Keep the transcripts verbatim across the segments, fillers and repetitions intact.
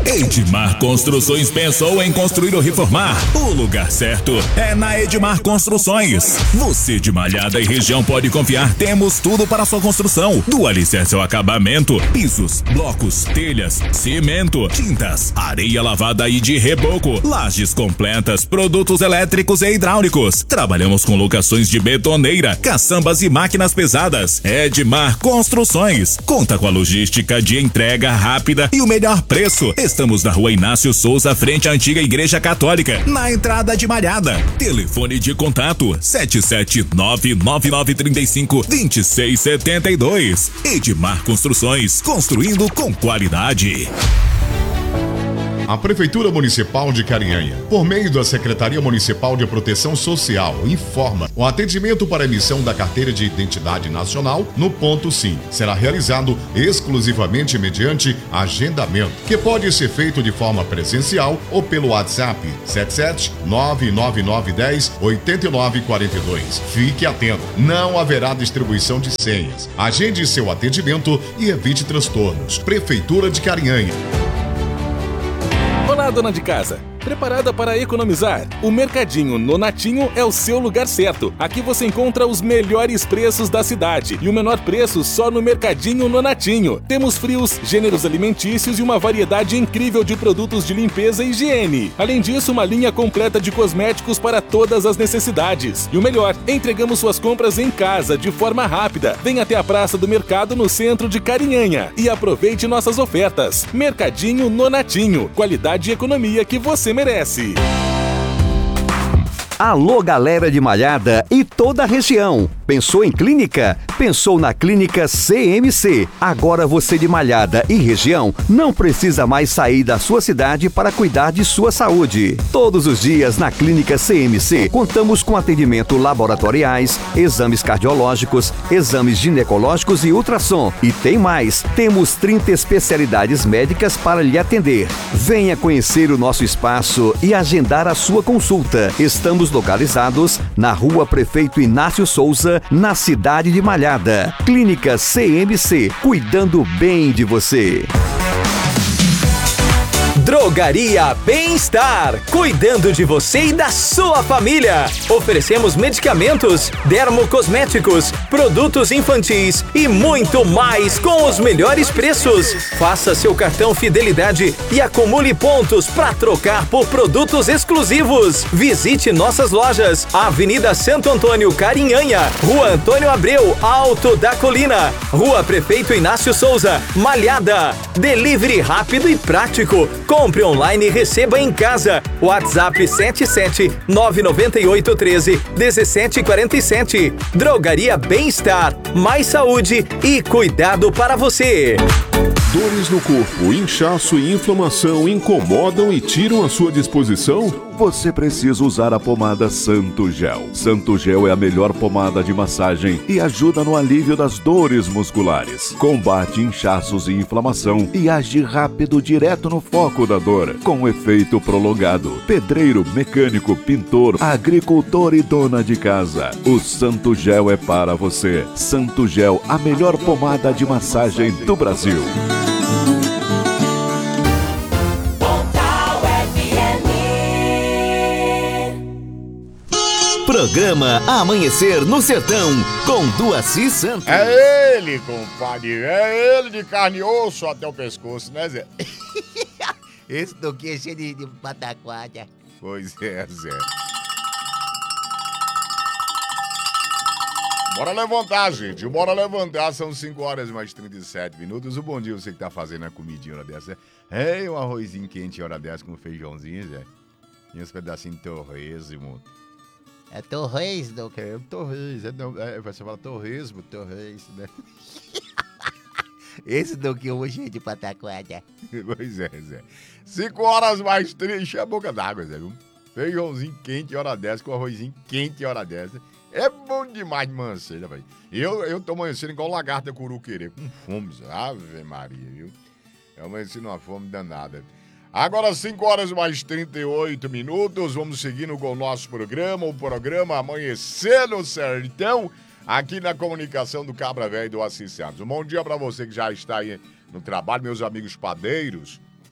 Edmar Construções pensou em construir ou reformar? O lugar certo é na Edmar Construções. Você de Malhada e região pode confiar. Temos tudo para sua construção. Do alicerce ao acabamento, pisos, blocos, telhas, cimento, tintas, areia lavada e de reboco, lajes completas, produtos elétricos e hidráulicos. Trabalhamos com locações de betoneira, caçambas e máquinas pesadas. Edmar Construções conta com a logística de entrega rápida e o melhor preço. Estamos na Rua Inácio Souza, frente à antiga Igreja Católica, na entrada de Malhada. Telefone de contato sete sete nove nove nove três cinco dois seis sete dois. Edmar Construções, construindo com qualidade. A Prefeitura Municipal de Carinhanha, por meio da Secretaria Municipal de Proteção Social, informa: o atendimento para emissão da Carteira de Identidade Nacional no ponto SIM será realizado exclusivamente mediante agendamento, que pode ser feito de forma presencial ou pelo WhatsApp sete sete nove nove nove um zero oito nove quatro dois. Fique atento, não haverá distribuição de senhas. Agende seu atendimento e evite transtornos. Prefeitura de Carinhanha. Olá, dona de casa. Preparada para economizar? O Mercadinho Nonatinho é o seu lugar certo. Aqui você encontra os melhores preços da cidade e o menor preço só no Mercadinho Nonatinho. Temos frios, gêneros alimentícios e uma variedade incrível de produtos de limpeza e higiene. Além disso, uma linha completa de cosméticos para todas as necessidades. E o melhor, entregamos suas compras em casa de forma rápida. Venha até a Praça do Mercado no centro de Carinhanha e aproveite nossas ofertas. Mercadinho Nonatinho, qualidade e economia que você merece. Alô, galera de Malhada e toda a região. Pensou em clínica? Pensou na Clínica C M C. Agora você de Malhada e região não precisa mais sair da sua cidade para cuidar de sua saúde. Todos os dias na Clínica C M C contamos com atendimento laboratoriais, exames cardiológicos, exames ginecológicos e ultrassom. E tem mais, temos trinta especialidades médicas para lhe atender. Venha conhecer o nosso espaço e agendar a sua consulta. Estamos localizados na Rua Prefeito Inácio Souza, na cidade de Malhada. Clínica C M C, cuidando bem de você. Drogaria Bem-Estar, cuidando de você e da sua família. Oferecemos medicamentos, dermocosméticos, produtos infantis e muito mais com os melhores preços. Faça seu cartão Fidelidade e acumule pontos para trocar por produtos exclusivos. Visite nossas lojas: Avenida Santo Antônio, Carinhanha, Rua Antônio Abreu, Alto da Colina, Rua Prefeito Inácio Souza, Malhada. Delivery rápido e prático. Compre online e receba em casa. WhatsApp sete sete nove nove oito um três um sete quatro sete. Drogaria Bem-Estar. Mais saúde e cuidado para você. Dores no corpo, inchaço e inflamação incomodam e tiram a sua disposição? Você precisa usar a pomada Santo Gel. Santo Gel é a melhor pomada de massagem e ajuda no alívio das dores musculares. Combate inchaços e inflamação e age rápido direto no foco da dor, com efeito prolongado. Pedreiro, mecânico, pintor, agricultor e dona de casa. O Santo Gel é para você. Santo Gel, a melhor pomada de massagem do Brasil. Programa Amanhecer no Sertão, com Duaci Santos. É ele, compadre, é ele de carne e osso até o pescoço, né, Zé? Esse daqui é cheio de, de pataquada. Pois é, Zé. Bora levantar, gente, bora levantar, são cinco horas mais trinta e sete minutos. O bom dia você que tá fazendo a comidinha hora dessa. É, um arrozinho quente hora dessa com feijãozinho, Zé. E uns pedacinhos de torresmo. É torresmo, do que? É torresmo, é, não, é, você fala torresmo, torresmo, né? Esse daqui é hoje é de pataquada. Pois é, Zé. cinco horas mais trinta, enche a boca d'água, Zé, viu? Feijãozinho quente hora dessa, com arrozinho quente hora dessa. É bom demais de manceira, velho. Eu, eu tô amanhecendo igual lagarta curuquerê, com fome, Zé. Ave Maria, viu? Eu amanheci numa fome danada. Agora cinco horas mais trinta e oito minutos, vamos seguindo com o nosso programa, o programa Amanhecer no Sertão, aqui na comunicação do Cabra Velho e do Assis Santos. Um bom dia pra você que já está aí no trabalho, meus amigos padeiros.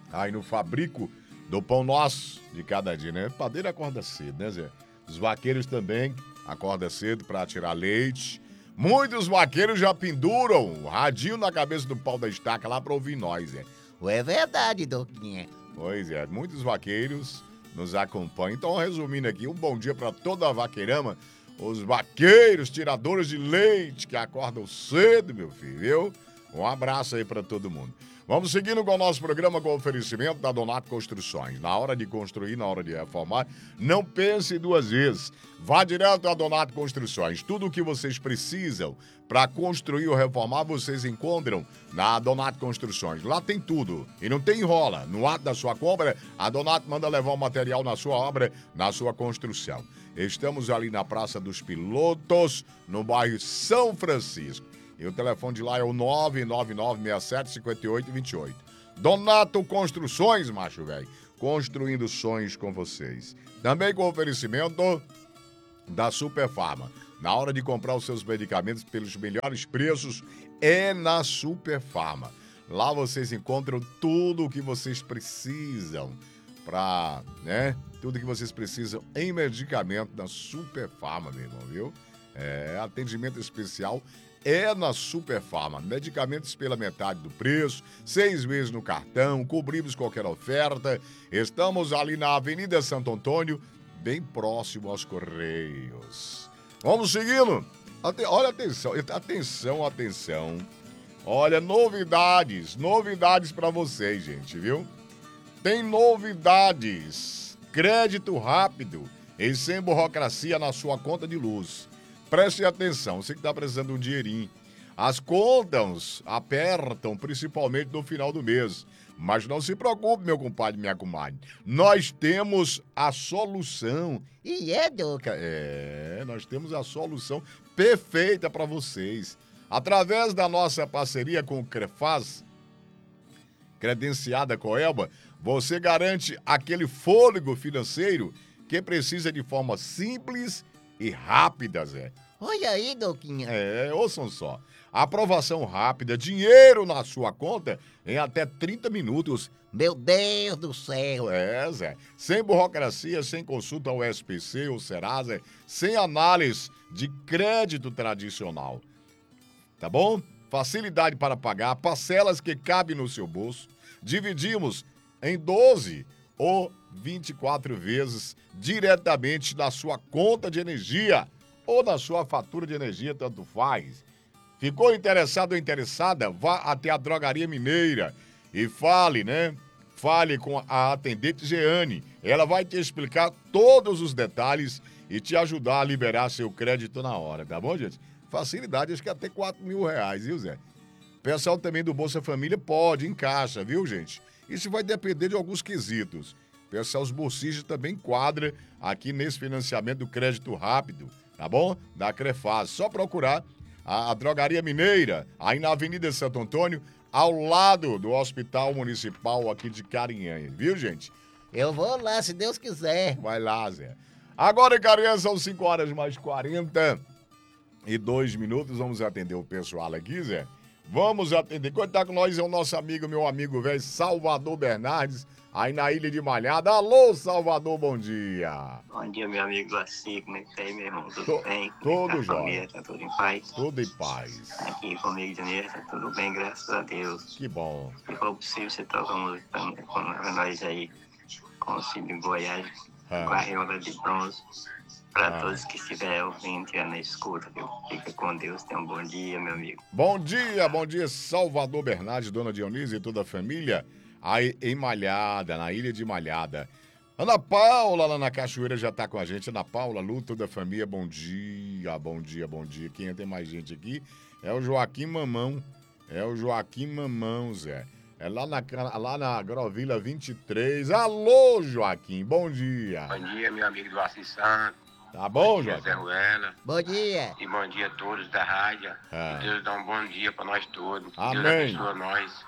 aí no Fabrico do Pão Nosso de cada dia, né? Padeiro acorda cedo, né, Zé? Os vaqueiros também acordam cedo para tirar leite. Muitos vaqueiros já penduram o radinho na cabeça do pau da estaca lá para ouvir nós, Zé. É verdade, Doquinha. Pois é, muitos vaqueiros nos acompanham. Então, resumindo aqui, um bom dia para toda a vaqueirama, os vaqueiros, tiradores de leite que acordam cedo, meu filho, viu? Um abraço aí para todo mundo. Vamos seguindo com o nosso programa com oferecimento da Donato Construções. Na hora de construir, na hora de reformar, não pense duas vezes. Vá direto a Donato Construções. Tudo o que vocês precisam para construir ou reformar, vocês encontram na Donato Construções. Lá tem tudo e não tem enrola. No ato da sua compra, a Donato manda levar o material na sua obra, na sua construção. Estamos ali na Praça dos Pilotos, no bairro São Francisco. E o telefone de lá é o nove nove nove, seis sete, cinco oito dois oito. Donato Construções, macho velho. Construindo sonhos com vocês. Também com oferecimento da Superfarma. Na hora de comprar os seus medicamentos pelos melhores preços, é na Superfarma. Lá vocês encontram tudo o que vocês precisam para, né? Tudo que vocês precisam em medicamento na Superfarma, meu irmão, viu? É, atendimento especial é na Superfarma. Medicamentos pela metade do preço, seis meses no cartão, cobrimos qualquer oferta. Estamos ali na Avenida Santo Antônio, bem próximo aos Correios. Vamos seguindo. Aten- Olha, atenção, atenção, atenção. Olha, novidades, novidades para vocês, gente, viu? Tem novidades. Crédito rápido e sem burocracia na sua conta de luz. Preste atenção, você que está precisando de um dinheirinho. As contas apertam, principalmente no final do mês. Mas não se preocupe, meu compadre e minha comadre. Nós temos a solução. E é, Doca? É, nós temos a solução perfeita para vocês. Através da nossa parceria com o Crefaz, credenciada Coelba, você garante aquele fôlego financeiro que precisa de forma simples e rápida, Zé. Olha aí, Doquinha. É, ouçam só. Aprovação rápida, dinheiro na sua conta em até trinta minutos. Meu Deus do céu. É, Zé. Sem burocracia, sem consulta ao S P C ou Serasa, sem análise de crédito tradicional. Tá bom? Facilidade para pagar, parcelas que cabem no seu bolso. Dividimos em doze ou vinte e quatro vezes diretamente na sua conta de energia ou na sua fatura de energia, tanto faz. Ficou interessado ou interessada? Vá até a Drogaria Mineira e fale, né? Fale com a atendente Jeane. Ela vai te explicar todos os detalhes e te ajudar a liberar seu crédito na hora, tá bom, gente? Facilidade, acho que até quatro mil reais, viu, Zé? Pessoal também do Bolsa Família pode, encaixa, viu, gente? Isso vai depender de alguns quesitos. Pessoal, os bolsistas também enquadra aqui nesse financiamento do crédito rápido, tá bom? Da Crefaz. Só procurar a, a Drogaria Mineira, aí na Avenida Santo Antônio, ao lado do Hospital Municipal aqui de Carinhanha, viu, gente? Eu vou lá, se Deus quiser. Vai lá, Zé. Agora em Carinhanha são cinco horas mais quarenta e dois minutos. Vamos atender o pessoal aqui, Zé. Vamos atender. Quem tá com nós é o nosso amigo, meu amigo velho, Salvador Bernardes, aí na Ilha de Malhada. Alô, Salvador, bom dia. Bom dia, meu amigo Laci, como é que tá aí, meu irmão? Tudo Tô, bem? Tudo a jóia. família tá tudo em paz? Tudo em paz. Aqui comigo de Janeiro tá tudo bem, graças a Deus. Que bom. Se for possível, você toca a música pra, pra nós aí, com o Cílio Goiás, Ah. com a Reola de Bronze. Pra Ah. todos que estiverem ouvindo e na escuta, viu? Fica com Deus, tenha um bom dia, meu amigo. Bom dia, bom dia, Salvador Bernardes, dona Dionísio e toda a família, aí em Malhada, na Ilha de Malhada. Ana Paula, lá na Cachoeira, já tá com a gente. Ana Paula, Lu, toda a família, bom dia, bom dia, bom dia. Quem tem mais gente aqui é o Joaquim Mamão, é o Joaquim Mamão, Zé. É lá na, lá na Agrovila vinte e três. Alô, Joaquim, bom dia. Bom dia, meu amigo do Assis Santo. Tá bom, Bom dia, Zé Joaquim? Ruela. Bom dia. E bom dia a todos da rádio. Ah. Que Deus dá um bom dia pra nós todos. Que Amém. Deus abençoe nós.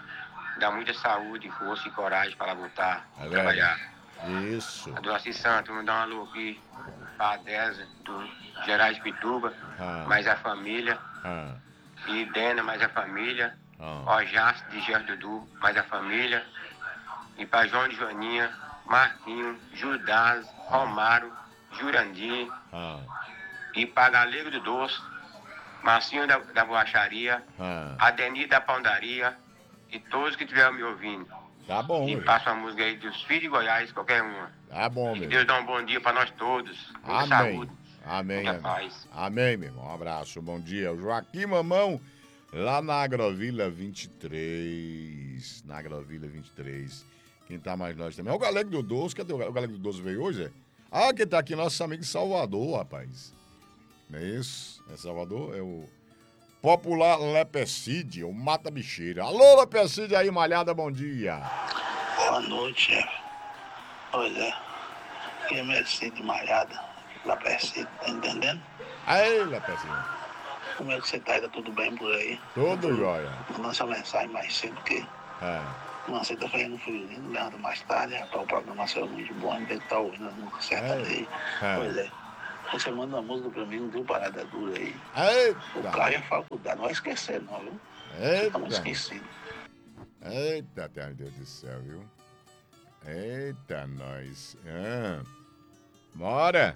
Dá muita saúde, força e coragem para lutar, É trabalhar. Isso. A do Assis Santo, vamos dar um alô aqui para a Deza, do Gerais Pituba, Ah. mais a família. Ah, E Dena, mais a família. ah. Ojace, de Gerdudu, mais a família. E pra João de Joaninha, Marquinho, Judas, Romário, Jurandir. Ah. E pra Galego do Doce, Marcinho da, da Borracharia, Ah. Adenir da Padaria e todos que estiverem me ouvindo. Tá bom, E meu. passa uma música aí dos Filhos de Goiás, qualquer uma. Tá bom, Que meu. Deus dá um bom dia pra nós todos. Muita Amém. saúde. Amém, Muita amém. paz. Amém, meu irmão. Um abraço, bom dia. O Joaquim Mamão, lá na Agrovila vinte e três. Na Agrovila vinte e três. Quem tá mais nós também? É o Galego do Doce. Cadê o Galego? O Galego do Doce veio hoje, é? Ah, quem tá aqui, nosso amigo de Salvador, rapaz. Não é isso? É Salvador? É o Popular Lepecide, o Mata Bicheira. Alô, Lepecide aí, malhada, bom dia. Boa noite, chefe. Pois é. Aqui é Mercedes de Malhada. Lepecide, tá entendendo? Aí, Lepecide. Como é que você tá? Tá tudo bem por aí? Tudo jóia. Manda essa mensagem mais cedo, porque É. você tá fazendo um friozinho, levanta mais tarde, rapaz, o programa saiu muito bom, em vez de estar ouvindo uma certa lei. É. Pois é. Você manda uma música pra mim, não deu parada dura aí. Eita. O carro e a faculdade, não vai esquecer não, viu? Eita. Estamos esquecidos. Eita, meu Deus do céu, viu? Eita, nós. Ah. Bora.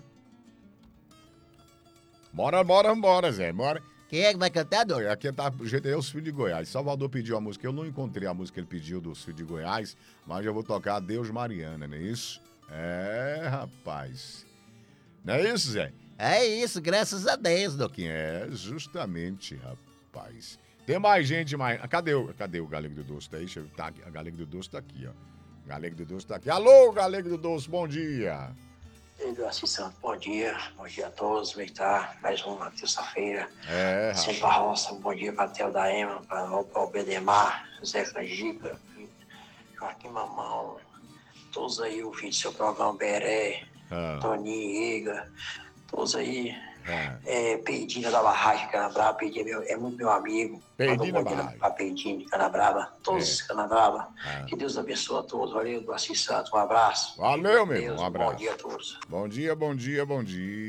Bora, bora, bora, Zé. Bora. Quem é que vai cantar, Dor? Aqui tá o jeito aí, é os Filhos de Goiás. Salvador pediu a música. Eu não encontrei a música que ele pediu dos Filhos de Goiás, mas eu vou tocar Deus Mariana, não é isso? É, rapaz. Não é isso, Zé? É isso, graças a Deus, Dor. Quem é? Justamente, rapaz. Tem mais gente, mais. Cadê o, cadê o Galego do Doce? Tá aí? Deixa eu- Tá aqui. A Galego do Doce tá aqui, ó. Galego do Doce tá aqui. Alô, Galego do Doce, bom dia. Eduardo Santos, bom dia. Bom dia a todos. Como é que tá? Mais uma terça-feira. É, Sempre a roça. Bom dia para Theo da Ema, para o Bedemar, Zé Canjica, Joaquim Mamão, todos aí ouvindo seu programa Beré, Ah. Toninho, Iga, todos aí. É. É, Peidinho da Barragem, Canabrava, Peidinho é, meu- é muito meu amigo. Peidinho Manda um da bom dia Barragem. pra Peidinho de Canabrava, todos os Canabrava. Ah. Que Deus abençoe a todos. Valeu, Eduardo Santos, um abraço. Valeu, meu Deus, irmão. Um Bom abraço. dia a todos. Bom dia, bom dia, bom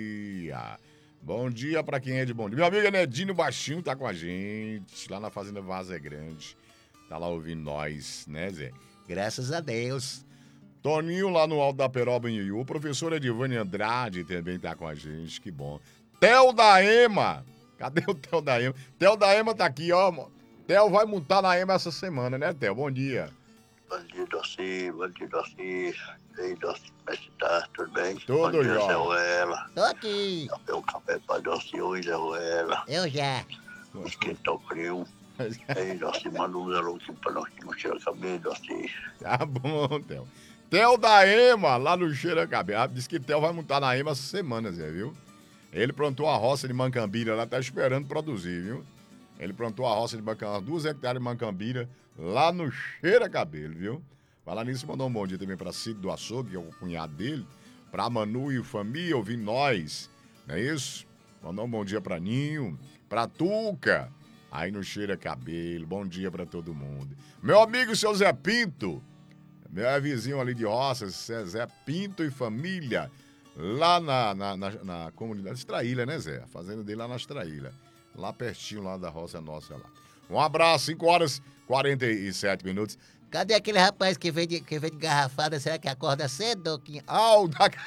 dia. Bom dia pra quem é de bom dia. Meu amigo Nedinho Baixinho tá com a gente, lá na Fazenda Vaza Grande. Tá lá ouvindo nós, né, Zé? Graças a Deus. Toninho lá no Alto da Peroba em Iú. O professor Edivane Andrade também tá com a gente, que bom. Theo da Ema. Cadê o Theo da Ema? Theo da Ema tá aqui, ó. Theo vai montar na Ema essa semana, né, Theo? Bom dia. Bom dia, Doci. Bom dia, Doci. E aí, Doci, como é que tá? Tudo bem? Tudo Bom dia, jóia. Zé Ruela. Tô aqui. Deu um café pra Doci hoje, Zé Ruela. Eu já. Esquentou o frio. E aí, Doci, manda um alô aqui pra nós que não cheira cabelo, Doci. Tá bom, Theo. Theo da Ema, lá no Cheira Cabelo. Diz que Theo vai montar na Ema essa semana, Zé, viu? Ele plantou a roça de Mancambira lá, tá esperando produzir, viu? Ele plantou a roça de Mancambira, duas hectares de Mancambira, lá no Cheira Cabelo, viu? Falar nisso, mandou um bom dia também pra Cid do Açougue, que é o cunhado dele, pra Manu e família, ouvindo nós, não é isso? Mandou um bom dia pra Ninho, pra Tuca, aí no Cheira Cabelo, bom dia pra todo mundo. Meu amigo, seu Zé Pinto, meu vizinho ali de roças, Zé Pinto e família, lá na, na, na, na comunidade Estraíla, né, Zé? A fazenda dele lá na Estraíla. Lá pertinho, lá da roça nossa lá. Um abraço, cinco horas e quarenta e sete minutos. Cadê aquele rapaz que veio de, que veio de garrafada? Será que acorda cedo, Doquinha? Ah, o da...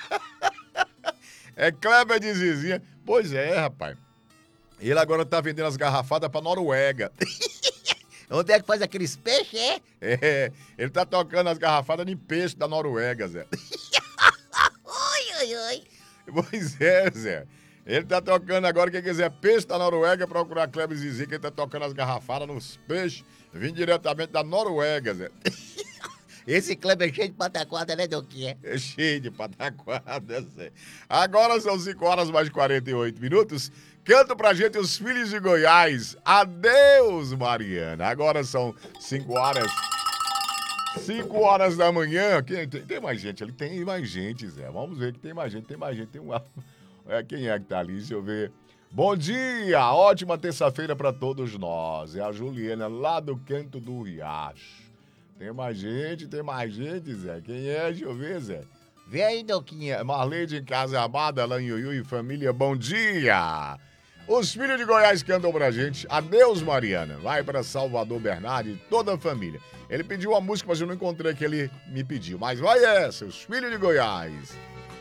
É Kleber de Zizinha. Pois é, rapaz. Ele agora tá vendendo as garrafadas pra Noruega. Onde é que faz aqueles peixes, é? É, ele tá tocando as garrafadas de peixe da Noruega, Zé. Oi, oi, oi. Pois é, Zé. Ele tá tocando agora, quem quiser peixe da Noruega, procurar Kleber Zizi, que ele tá tocando as garrafadas nos peixes, vindo diretamente da Noruega, Zé. Esse Kleber é cheio de pataquada, né, Doquinha? É cheio de pataquada, Zé. Agora são cinco horas mais quarenta e oito minutos. Canta pra gente os Filhos de Goiás. Adeus, Mariana. Agora são cinco horas... cinco horas da manhã. Quem, tem, tem mais gente ali? Tem mais gente, Zé. Vamos ver que tem mais gente, tem mais gente. Tem um... É, quem é que tá ali? Deixa eu ver. Bom dia! Ótima terça-feira pra todos nós. É a Juliana, lá do Canto do Riacho. Tem mais gente, tem mais gente, Zé. Quem é? Deixa eu ver, Zé. Vem aí, Doquinha. Marlene de Casa Amada, lá em Iuiú e família, bom dia! Os filhos de Goiás cantam pra gente. Adeus, Mariana. Vai pra Salvador Bernardo e toda a família. Ele pediu a música, mas eu não encontrei que ele me pediu. Mas vai essa, os filhos de Goiás.